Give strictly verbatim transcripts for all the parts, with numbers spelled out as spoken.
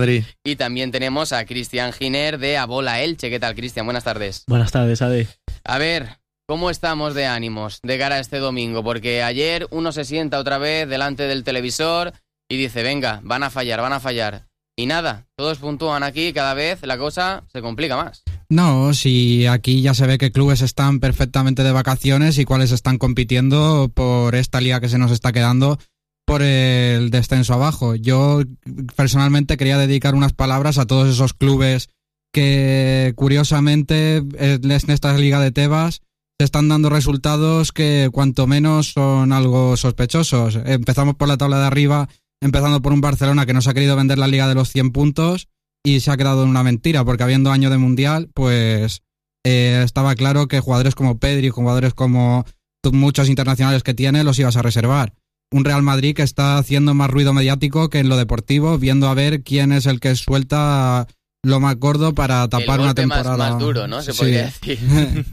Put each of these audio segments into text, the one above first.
Madrid. Y también tenemos a Cristian Giner de Abola Elche. ¿Qué tal, Cristian? Buenas tardes. Buenas tardes, Ade. A ver, ¿cómo estamos de ánimos de cara a este domingo? Porque ayer uno se sienta otra vez delante del televisor y dice, venga, van a fallar, van a fallar. Y nada, todos puntúan aquí y cada vez la cosa se complica más. No, si aquí ya se ve que clubes están perfectamente de vacaciones y cuáles están compitiendo por esta liga que se nos está quedando por el descenso abajo. Yo personalmente quería dedicar unas palabras a todos esos clubes que curiosamente en esta liga de Tebas se están dando resultados que cuanto menos son algo sospechosos. Empezamos por la tabla de arriba, empezando por un Barcelona que no se ha querido vender la liga de los cien puntos y se ha quedado en una mentira, porque habiendo año de mundial, pues eh, estaba claro que jugadores como Pedri, jugadores como muchos internacionales que tiene, los ibas a reservar. Un Real Madrid que está haciendo más ruido mediático que en lo deportivo, viendo a ver quién es el que suelta lo más gordo para tapar una temporada. Más, más duro, ¿no? Se podría sí. decir.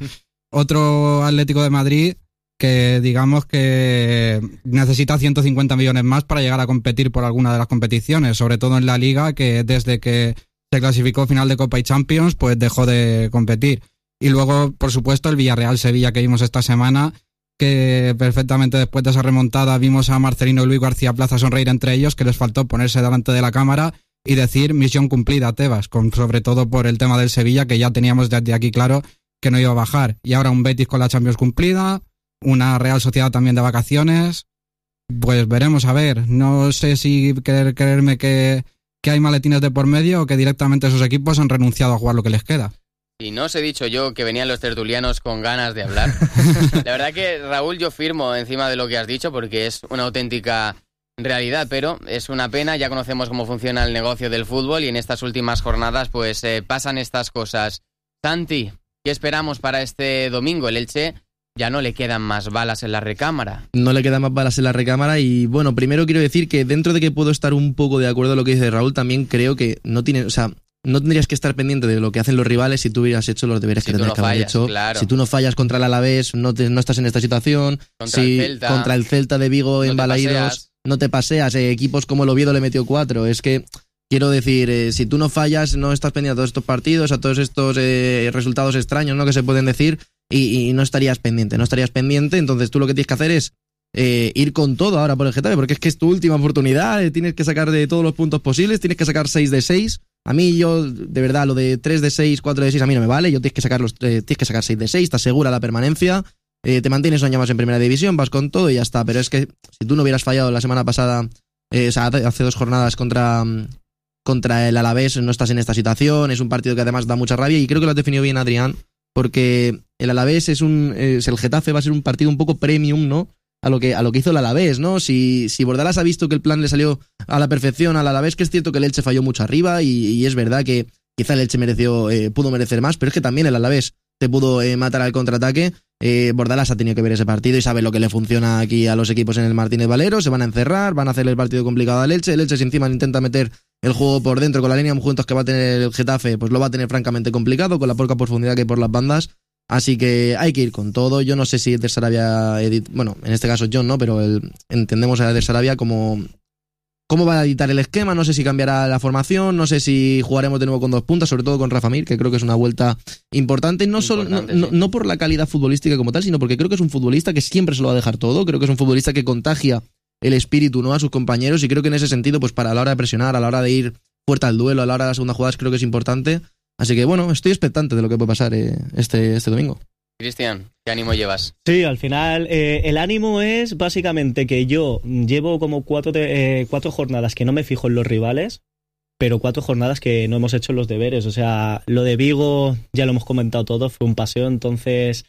Otro Atlético de Madrid que digamos que necesita ciento cincuenta millones más para llegar a competir por alguna de las competiciones, sobre todo en la Liga, que desde que se clasificó final de Copa y Champions, pues dejó de competir. Y luego, por supuesto, el Villarreal-Sevilla que vimos esta semana, que perfectamente después de esa remontada vimos a Marcelino y Luis García Plaza sonreír entre ellos, que les faltó ponerse delante de la cámara y decir misión cumplida, Tebas, con, sobre todo por el tema del Sevilla, que ya teníamos desde aquí claro que no iba a bajar. Y ahora un Betis con la Champions cumplida, una Real Sociedad también de vacaciones, pues veremos a ver. No sé si querer creerme que, que hay maletines de por medio o que directamente esos equipos han renunciado a jugar lo que les queda. Y no os he dicho yo que venían los tertulianos con ganas de hablar. La verdad que, Raúl, yo firmo encima de lo que has dicho porque es una auténtica realidad, pero es una pena. Ya conocemos cómo funciona el negocio del fútbol y en estas últimas jornadas pues eh, pasan estas cosas. Santi, ¿qué esperamos para este domingo? El Elche ya no le quedan más balas en la recámara. No le quedan más balas en la recámara y, bueno, primero quiero decir que dentro de que puedo estar un poco de acuerdo con lo que dice Raúl, también creo que no tiene, o sea, no tendrías que estar pendiente de lo que hacen los rivales si tú hubieras hecho los deberes si que tendrías no que haber fallas, hecho. Claro. Si tú no fallas contra el Alavés, no, te, no estás en esta situación. Contra si el Celta. Contra el Celta de Vigo no en Balaídos, no te paseas. Eh, equipos como el Oviedo le metió cuatro. Es que, quiero decir, eh, si tú no fallas, no estás pendiente a todos estos partidos, a todos estos eh, resultados extraños, ¿no?, que se pueden decir, y, y no estarías pendiente, no estarías pendiente. Entonces tú lo que tienes que hacer es eh, ir con todo ahora por el Getafe, porque es que es tu última oportunidad, eh, tienes que sacar de todos los puntos posibles, tienes que sacar seis de seis. A mí, yo, de verdad, lo de tres de seis, cuatro de seis a mí no me vale. Yo tienes que sacar los eh, tienes que sacar seis de seis, estás segura la permanencia, eh, te mantienes un año más en primera división, vas con todo y ya está. Pero es que si tú no hubieras fallado la semana pasada, eh, o sea, hace dos jornadas contra, contra el Alavés, no estás en esta situación. Es un partido que además da mucha rabia y creo que lo has definido bien, Adrián, porque el Alavés es un, es el Getafe va a ser un partido un poco premium, ¿no?, a lo que a lo que hizo el Alavés, ¿no? Si, si Bordalás ha visto que el plan le salió a la perfección al Alavés, que es cierto que el Elche falló mucho arriba y, y es verdad que quizá el Elche mereció, eh, pudo merecer más, pero es que también el Alavés te pudo eh, matar al contraataque. eh, Bordalás ha tenido que ver ese partido y sabe lo que le funciona aquí a los equipos en el Martínez Valero. Se van a encerrar, van a hacer el partido complicado al Elche. El Elche, si encima intenta meter el juego por dentro con la línea de juntos que va a tener el Getafe, pues lo va a tener francamente complicado con la poca profundidad que hay por las bandas. Así que hay que ir con todo. Yo no sé si Eder Sarabia edit, bueno, en este caso John no, pero el, entendemos a Eder Sarabia como cómo va a editar el esquema. No sé si cambiará la formación, no sé si jugaremos de nuevo con dos puntas, sobre todo con Rafa Mir, que creo que es una vuelta importante, no solo importante, no, sí. no, no por la calidad futbolística como tal, sino porque creo que es un futbolista que siempre se lo va a dejar todo. Creo que es un futbolista que contagia el espíritu, ¿no?, a sus compañeros, y creo que en ese sentido, pues para la hora de presionar, a la hora de ir fuerte al duelo, a la hora de las segundas jugadas, creo que es importante. Así que bueno, estoy expectante de lo que puede pasar eh, este, este domingo. Cristian, ¿qué ánimo llevas? Sí, al final eh, el ánimo es básicamente que yo llevo como cuatro, te- eh, cuatro jornadas que no me fijo en los rivales, pero cuatro jornadas que no hemos hecho los deberes. O sea, lo de Vigo ya lo hemos comentado todo, fue un paseo. Entonces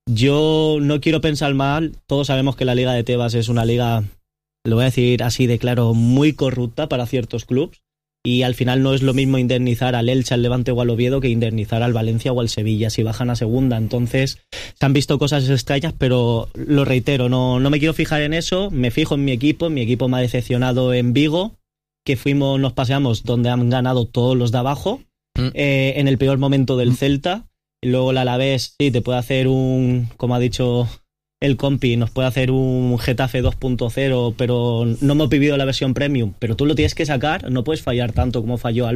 yo no quiero pensar mal. Todos sabemos que la Liga de Tebas es una liga, lo voy a decir así de claro, muy corrupta para ciertos clubes. Y al final no es lo mismo indemnizar al Elche, al Levante o al Oviedo que indemnizar al Valencia o al Sevilla si bajan a segunda. Entonces se han visto cosas extrañas, pero lo reitero, no, no me quiero fijar en eso. Me fijo en mi equipo. Mi equipo me ha decepcionado en Vigo, que fuimos, nos paseamos donde han ganado todos los de abajo, mm. eh, en el peor momento del mm. Celta. Y luego el Alavés sí te puede hacer un, como ha dicho el compi nos puede hacer un Getafe dos punto cero, pero no hemos vivido la versión premium, pero tú lo tienes que sacar, no puedes fallar tanto como falló al